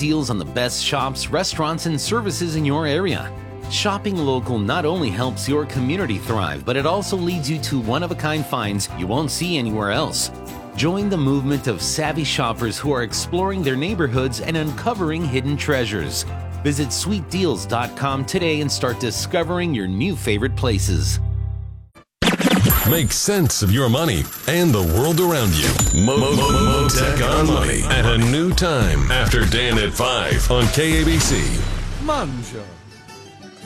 deals on the best shops, restaurants, and services in your area. Shopping local not only helps your community thrive, but it also leads you to one-of-a-kind finds you won't see anywhere else. Join the movement of savvy shoppers who are exploring their neighborhoods and uncovering hidden treasures. Visit sweetdeals.com today and start discovering your new favorite places. Make sense of your money and the world around you. Motech on Money at a new time after Dan at 5 on KABC. Manja.